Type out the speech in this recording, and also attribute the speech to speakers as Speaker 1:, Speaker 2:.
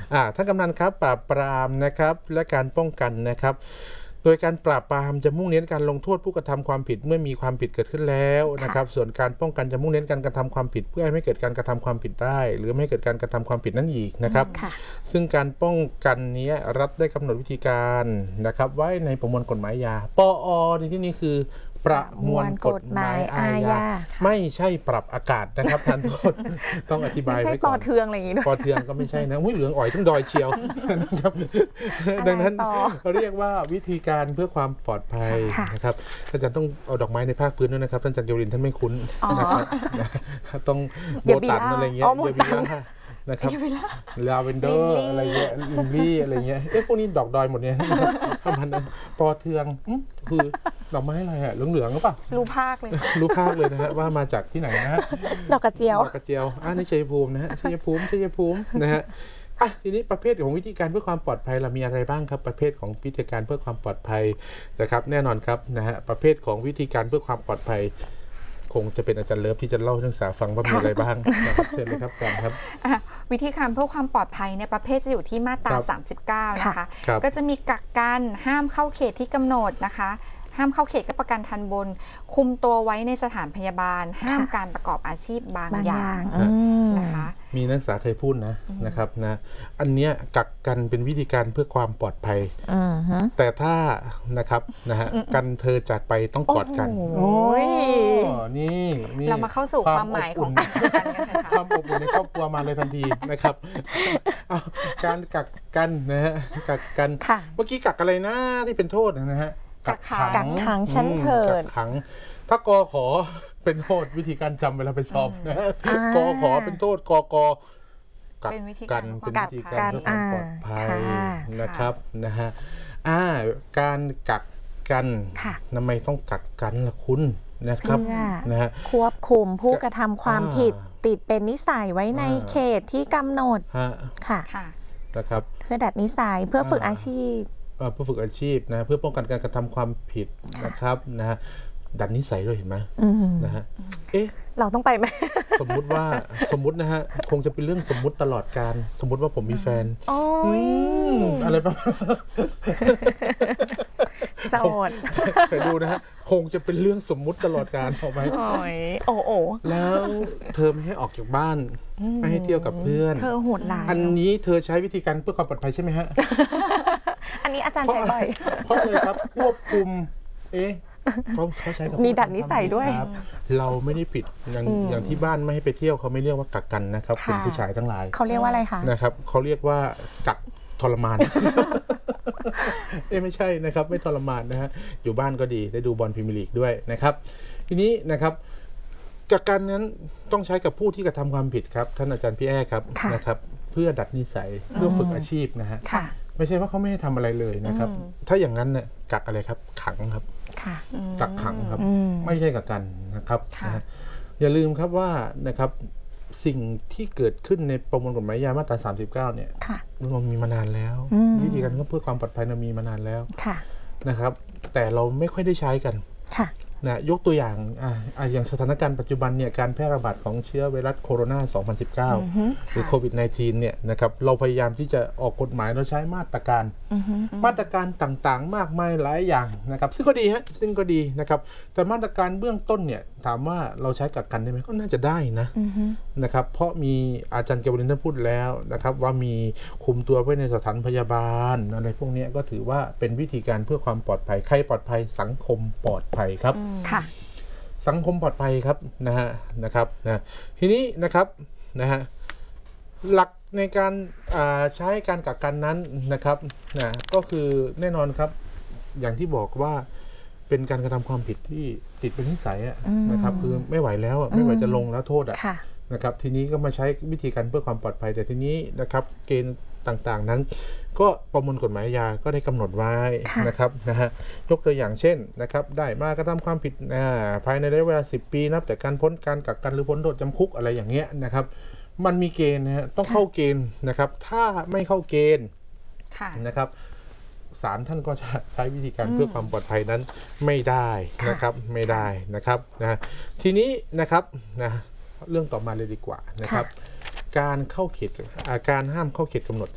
Speaker 1: ท่านกำนันครับปราบปรามนะครับและการป้องกันนะครับโดยการปราบปรามจะมุ่งเน้นการลงโทษผู้กระทำความผิดเมื่อมีความผิดเกิดขึ้นแล้วนะครับส่วนการป้องกันจะมุ่งเน้นการกระทำความผิดเพื่อไม่เกิดการกระทำความผิดได้หรือไม่เกิดการกระทำความผิดนั้นอีกนะครับซึ่งการป้องกันนี้รัฐได้กำหนดวิธีการนะครับไว้ในประมวลกฎหมายยาปอในที่นี้คือประมวลกฎหมายอาญาไม่ใช่ปรับอากาศนะครับท่านโทษต้องอธิบายไว้ก่อนไม่ใช่
Speaker 2: ปอเทืองอะไรอย่างนี้ด้วย
Speaker 1: ปอเทืองก็ไม่ใช่นะเหลืองอ่อยทั้งดอยเชียวนะครับดังนั้นเขาเรียกว่าวิธีการเพื่อความปลอดภัยนะครับท่านอาจารย์ต้องเอาดอกไม้ในภาคพื้นด้วยนะครับท่านอาจารย์เกวรินท่านไม่คุ้นนะครับต้องโบตันอะไรเงี้ยเยบิล่านะครับลาเวนเดอร์อะไรเงี้ยลิลลี่อะไรเงี้ยพวกนี้ดอกดอยหมดเนี่ยประมาณนั้นปอเทืองคือดอกไม้อะไรอะเหลืองๆหรือเปล่า
Speaker 2: รู้ภาคเลย
Speaker 1: นะฮะว่ามาจากที่ไหนนะฮะ
Speaker 2: ดอกกระเจียว
Speaker 1: ในชัยภูมินะฮะชัยภูมินะฮะทีนี้ประเภทของวิธีการเพื่อความปลอดภัยเรามีอะไรบ้างครับประเภทของวิธีการเพื่อความปลอดภัยนะครับแน่นอนครับนะฮะประเภทของวิธีการเพื่อความปลอดภัยคงจะเป็นอาจารย์เลิฟที่จะเล่าให้นักศึกษาฟังว่ามีอะไรบ้างเชิญเลยครับอาจารย์ครับ
Speaker 2: วิธีการเพื่อความปลอดภัยในประเภทจะอยู่ที่มาตรา39นะคะก็จะมีกักกันห้ามเข้าเขตที่กำหนดนะคะห้ามเข้าเขตก็ประกันทันบนคุมตัวไว้ในสถานพยาบาลห้ามการประกอบอาชีพบางอย่างนะคะ
Speaker 1: มีนักศึกษาเคยพูดนะครับนะอันเนี้ยกักกันเป็นวิธีการเพื่อความปลอดภัยแต่ถ้านะครับนะฮะกันเธอจากไปต้องกอดกันนี่
Speaker 2: เรามาเข้าสู่ความหมายของ
Speaker 1: ความอบอุ่นในครอบครัวมาเลยทันทีนะครับการกักกันนะฮะกักกันเมื่อกี้กักอะไรนะที่เป็นโทษนะฮะ
Speaker 2: กักขังชั้นเถิด
Speaker 1: ขังถ้ากขอเป็นโทษวิธีการจำเวลาไปสอบนะกขอเป็นโทษกกักกันเป็นวิธีการเพื่อความปลอดภัยนะครับนะฮะการกักกันทำไมต้องกักกันล่ะคุณนะครับนะฮะ
Speaker 3: ควบคุมผู้กระทำความผิดติดเป็นนิสัยไว้ในเขตที่กำหนดค่ะ
Speaker 1: นะครับ
Speaker 3: เพื่อดัดนิสัยเพื่อฝึกอาชีพ
Speaker 1: เพื่อฝึกอาชีพนะเพื่อป้องกันการกระทำความผิดนะครับนะฮะดัดนิสัยด้วยเห็นไหมนะฮะ
Speaker 3: เราต้องไปไหม
Speaker 1: สมมุตินะฮะคงจะเป็นเรื่องสมมุติตลอดการสมมุติว่าผมมีแฟนอะไรประมาณ
Speaker 3: โสด
Speaker 1: ไปดูนะฮะคงจะเป็นเรื่องสมมุติตลอดการเอาไหมแล้วเธอไม่ให้ออกจากบ้านไม่ให้เที่ยวกับเพื่อน
Speaker 3: เธอโหดร้าย
Speaker 1: อันนี้เธอใช้วิธีการเพื่อความปลอดภัยใช่ไหมฮะ
Speaker 3: อันนี้อาจารย์ใช้บ่อย
Speaker 1: เพราะเลยครับควบคุมเขาใช้กับ
Speaker 3: มีดัดนิสัยด้วย
Speaker 1: เราไม่ได้ผิดอย่างที่บ้านไม่ให้ไปเที่ยวเขาไม่เรียกว่ากักกันนะครับคุณผู้ชายทั้งหลาย
Speaker 3: เขาเรียกว่าอะไรคะ
Speaker 1: นะครับเขาเรียกว่ากักทรมานไม่ใช่นะครับไม่ทรมานนะฮะอยู่บ้านก็ดีได้ดูบอลพรีเมียร์ลีกด้วยนะครับทีนี้นะครับกักกันนั้นต้องใช้กับผู้ที่กระทำความผิดครับท่านอาจารย์พี่แอ้ครับนะครับเพื่อดัดนิสัยเพื่อฝึกอาชีพนะฮะไม่ใช่ว่าเขาไม่ให้ทำอะไรเลยนะครับถ้าอย่างนั้นเนี่ยกักอะไรครับขังครับกักขังครับไม่ใช่กักกันนะครับอย่าลืมครับว่านะครับสิ่งที่เกิดขึ้นในประมวลกฎหมายยามาตรา39เนี่ยเรามีมานานแล้ววิธีการเพื่อความปลอดภัยเรามีมานานแล้วนะครับแต่เราไม่ค่อยได้ใช้กันนะยกตัวอย่างอย่างสถานการณ์ปัจจุบันเนี่ยการแพร่ระบาดของเชื้อไวรัสโคโรนา2019หรือโควิด -19 เนี่ยนะครับเราพยายามที่จะออกกฎหมายเราใช้มาตรการต่างๆมากมายหลายอย่างนะครับซึ่งก็ดีนะครับแต่มาตรการเบื้องต้นเนี่ยถามว่าเราใช้กักกันได้ไหมก็น่าจะได้นะครับเพราะมีอาจารย์เกวรินท่านพูดแล้วนะครับว่ามีคุมตัวไว้ในสถานพยาบาลอะไรพวกนี้ก็ถือว่าเป็นวิธีการเพื่อความปลอดภัยใครปลอดภัยสังคมปลอดภัยครับสังคมปลอดภัยครับนะครับทีนี้นะครับนะฮะหลักในการใช้การกักกันนั้นนะครับก็คือแน่นอนครับอย่างที่บอกว่าเป็นการกระทำความผิดที่ติดเป็นนิสัยนะครับคือไม่ไหวแล้วไม่ไหวจะลงแล้วโทษนะครับทีนี้ก็มาใช้วิธีการเพื่อความปลอดภัยแต่ทีนี้นะครับเกณฑ์ต่างๆนั้นก็ประมวลกฎหมายอาญาก็ได้กำหนดไว้นะครับยกตัวอย่างเช่นนะครับได้มากระทำความผิดภายในระยะเวลา10 ปีนับแต่การพ้นการกักกันหรือพ้นโทษจำคุกอะไรอย่างเงี้ยนะครับมันมีเกณฑ์ต้องเข้าเกณฑ์นะครับถ้าไม่เข้าเกณฑ์นะครับศาลท่านก็จะใช้วิธีการเพื่อความปลอดภัยนั้นไม่ได้นะครับไม่ได้นะครับทีนี้นะครับเรื่องต่อมาเลยดีกว่านะครับการเข้าเขตการห้ามเข้าเขตกำหนด